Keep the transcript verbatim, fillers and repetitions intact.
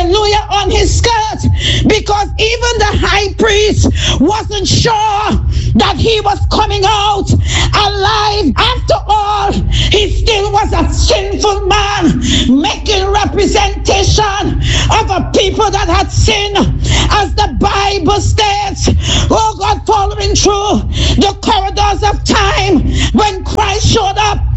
hallelujah, on his skirt, because even the high priest wasn't sure that he was coming out alive. After all, he still was a sinful man, making representation of a people that had sinned, as the Bible states. Oh God, following through the corridors of time, when Christ showed up